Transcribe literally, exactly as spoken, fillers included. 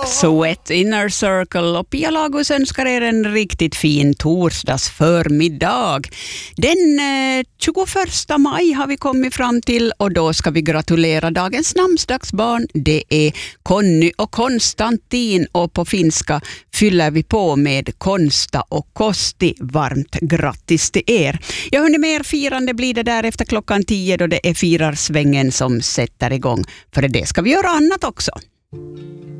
Sweat Inner Circle och Pia Lagos önskar er en riktigt fin torsdags förmiddag. Den eh, tjugoförsta maj har vi kommit fram till och då ska vi gratulera dagens namnsdagsbarn. Det är Conny och Konstantin och på finska fyller vi på med Konsta och Kosti. Varmt grattis till er. Jag hörni, mer firande blir det där efter klockan tio då det är firarsvängen som sätter igång. För det ska vi göra annat också.